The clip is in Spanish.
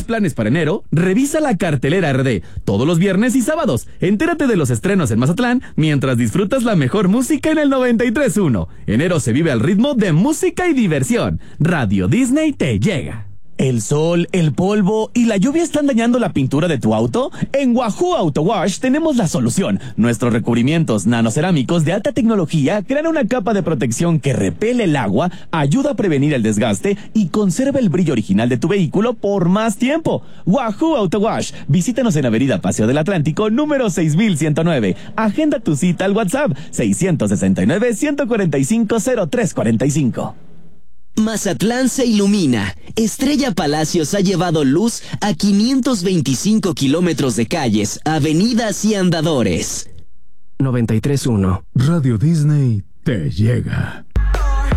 tienes planes para enero? Revisa la cartelera RD todos los viernes y sábados. Entérate de los estrenos en Mazatlán mientras disfrutas la mejor música en el 93.1. Enero se vive al ritmo de música y diversión. Radio Disney te llega. ¿El sol, el polvo y la lluvia están dañando la pintura de tu auto? En Wahoo Auto Wash tenemos la solución. Nuestros recubrimientos nanocerámicos de alta tecnología crean una capa de protección que repele el agua, ayuda a prevenir el desgaste y conserva el brillo original de tu vehículo por más tiempo. Wahoo Auto Wash. Visítanos en Avenida Paseo del Atlántico, número 6109. Agenda tu cita al WhatsApp 669-145-0345. Mazatlán se ilumina. Estrella Palacios ha llevado luz a 525 kilómetros de calles, avenidas y andadores. 93.1. Radio Disney te llega.